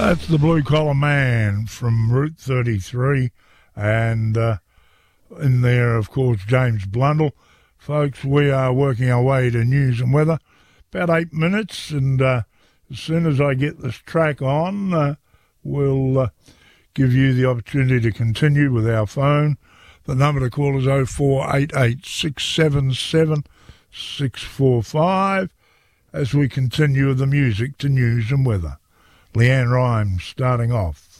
That's the Blue Collar Man from Route 33, and in there, of course, James Blundell. Folks, we are working our way to news and weather. About 8 minutes, and as soon as I get this track on, we'll give you the opportunity to continue with our phone. The number to call is 0488 677 645 as we continue with the music to news and weather. Leanne Rimes starting off.